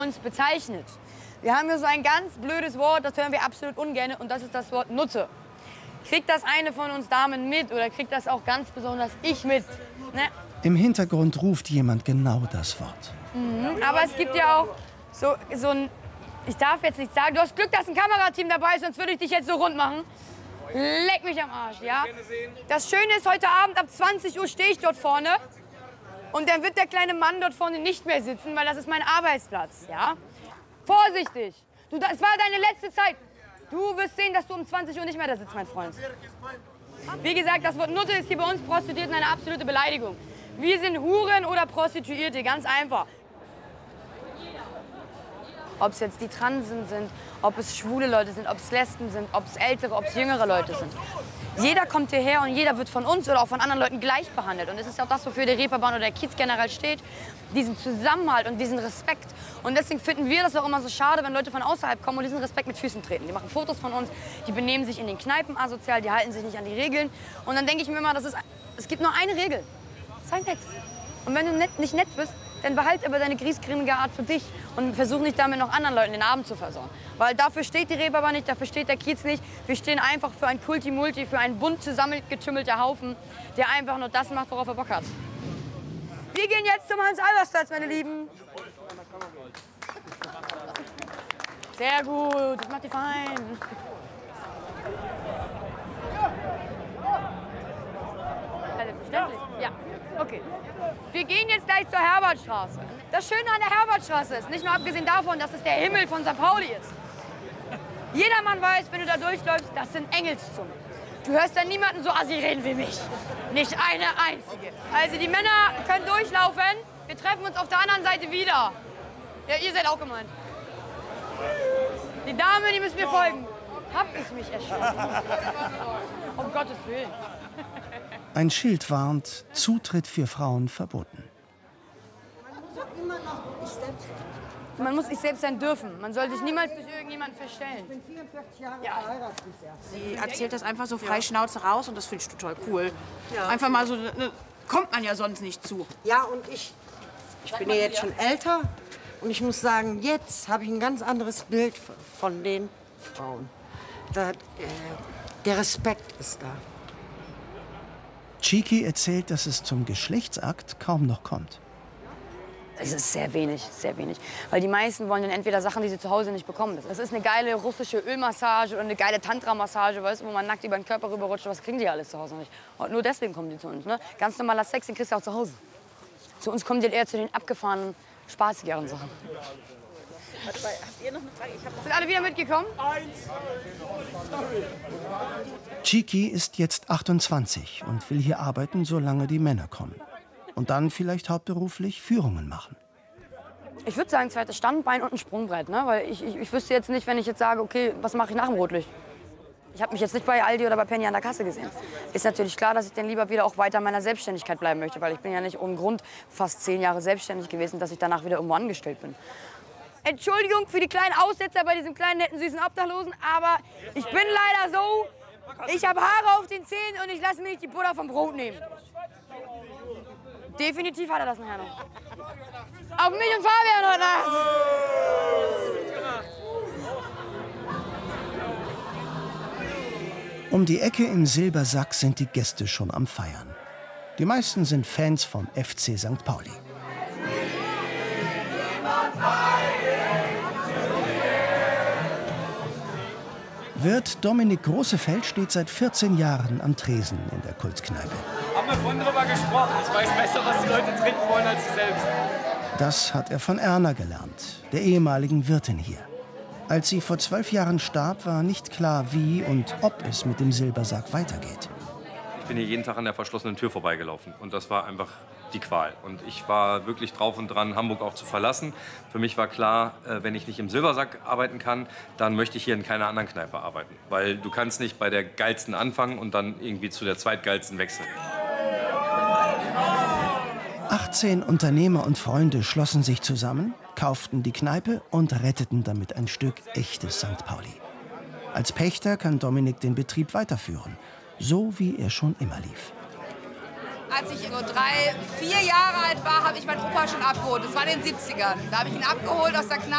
uns bezeichnet. Wir haben hier so ein ganz blödes Wort, das hören wir absolut ungern, und das ist das Wort Nutte. Kriegt das eine von uns Damen mit oder kriegt das auch ganz besonders ich mit? Ne? Im Hintergrund ruft jemand genau das Wort. Aber es gibt ja auch so ein, ich darf jetzt nicht sagen, du hast Glück, dass ein Kamerateam dabei ist, sonst würde ich dich jetzt so rund machen. Leck mich am Arsch, ja? Das Schöne ist, heute Abend ab 20 Uhr stehe ich dort vorne und dann wird der kleine Mann dort vorne nicht mehr sitzen, weil das ist mein Arbeitsplatz, ja? Vorsichtig! Es war deine letzte Zeit. Du wirst sehen, dass du um 20 Uhr nicht mehr da sitzt, mein Freund. Wie gesagt, das Wort Nutte ist hier bei uns Prostituierten eine absolute Beleidigung. Wir sind Huren oder Prostituierte, ganz einfach. Ob es jetzt die Transen sind, ob es schwule Leute sind, ob es Lesben sind, ob es ältere, ob es jüngere Leute sind. Jeder kommt hierher und jeder wird von uns oder auch von anderen Leuten gleich behandelt. Und das ist auch das, wofür die Reeperbahn oder der Kiez generell steht. Diesen Zusammenhalt und diesen Respekt. Und deswegen finden wir das auch immer so schade, wenn Leute von außerhalb kommen und diesen Respekt mit Füßen treten. Die machen Fotos von uns, die benehmen sich in den Kneipen asozial, die halten sich nicht an die Regeln. Und dann denke ich mir immer, es gibt nur eine Regel. Sei nett. Und wenn du nicht nett bist, dann behalt aber deine griesgrämige Art für dich und versuch nicht damit noch anderen Leuten den Abend zu versauen. Weil dafür steht die Reeperbahn nicht, dafür steht der Kiez nicht. Wir stehen einfach für ein Kulti-Multi, für einen bunt zusammengetümmelter Haufen, der einfach nur das macht, worauf er Bock hat. Wir gehen jetzt zum Hans-Albers-Platz, meine Lieben. Sehr gut, das macht die fein. Selbstverständlich, ja. Okay. Wir gehen jetzt gleich zur Herbertstraße. Das Schöne an der Herbertstraße ist, nicht nur abgesehen davon, dass es der Himmel von St. Pauli ist. Jedermann weiß, wenn du da durchläufst, das sind Engelszungen. Du hörst da niemanden so assi reden wie mich. Nicht eine einzige. Also die Männer können durchlaufen. Wir treffen uns auf der anderen Seite wieder. Ja, ihr seid auch gemeint. Die Damen, die müssen mir folgen. Hab ich mich erschrocken. Um Gottes Willen. Ein Schild warnt, Zutritt für Frauen verboten. Man muss sich selbst sein dürfen. Man soll sich niemals durch irgendjemanden verstellen. Ich bin 44 Jahre verheiratet bisher. Sie erzählt das einfach so frei Schnauze raus und das finde ich total cool. Ja. Einfach mal so, kommt man ja sonst nicht zu. Ja, und ich bin ja jetzt schon älter und ich muss sagen, jetzt habe ich ein ganz anderes Bild von den Frauen. Der Respekt ist da. Chiki erzählt, dass es zum Geschlechtsakt kaum noch kommt. Es ist sehr wenig, sehr wenig. Weil die meisten wollen dann entweder Sachen, die sie zu Hause nicht bekommen. Das ist eine geile russische Ölmassage oder eine geile Tantra-Massage, weißt du, wo man nackt über den Körper rüberrutscht. Was kriegen die alles zu Hause nicht? Und nur deswegen kommen die zu uns. Ne? Ganz normaler Sex, den kriegst du auch zu Hause. Zu uns kommen die eher zu den abgefahrenen, spaßigeren Sachen. Habt ihr noch eine Frage? Sind alle wieder mitgekommen? Chiki ist jetzt 28 und will hier arbeiten, solange die Männer kommen. Und dann vielleicht hauptberuflich Führungen machen. Ich würde sagen, zweites Standbein und ein Sprungbrett. Ne? Weil ich wüsste jetzt nicht, wenn ich jetzt sage, okay, was mache ich nach dem Rotlicht? Ich habe mich jetzt nicht bei Aldi oder bei Penny an der Kasse gesehen. Ist natürlich klar, dass ich dann lieber wieder auch weiter in meiner Selbstständigkeit bleiben möchte. Weil ich bin ja nicht ohne Grund fast 10 Jahre selbstständig gewesen, dass ich danach wieder irgendwo angestellt bin. Entschuldigung für die kleinen Aussetzer bei diesem kleinen, netten, süßen Obdachlosen, aber ich bin leider so, ich habe Haare auf den Zähnen und ich lasse mir nicht die Butter vom Brot nehmen. Definitiv hat er das nachher noch. Auf mich und Fabian heute Nacht. Um die Ecke im Silbersack sind die Gäste schon am Feiern. Die meisten sind Fans vom FC St. Pauli. Wirt Dominik Großefeld steht seit 14 Jahren am Tresen in der Kultkneipe. Haben wir vorhin drüber gesprochen. Ich weiß besser, was die Leute trinken wollen, als sie selbst. Das hat er von Erna gelernt, der ehemaligen Wirtin hier. Als sie vor 12 Jahren starb, war nicht klar, wie und ob es mit dem Silbersack weitergeht. Ich bin hier jeden Tag an der verschlossenen Tür vorbeigelaufen und das war einfach die Qual. Und ich war wirklich drauf und dran, Hamburg auch zu verlassen. Für mich war klar, wenn ich nicht im Silbersack arbeiten kann, dann möchte ich hier in keiner anderen Kneipe arbeiten. Weil du kannst nicht bei der geilsten anfangen und dann irgendwie zu der zweitgeilsten wechseln. 18 Unternehmer und Freunde schlossen sich zusammen, kauften die Kneipe und retteten damit ein Stück echtes St. Pauli. Als Pächter kann Dominik den Betrieb weiterführen, so wie er schon immer lief. Als ich so 3, 4 Jahre alt war, habe ich meinen Opa schon abgeholt. Das war in den 70ern. Da habe ich ihn abgeholt aus der Kneipe.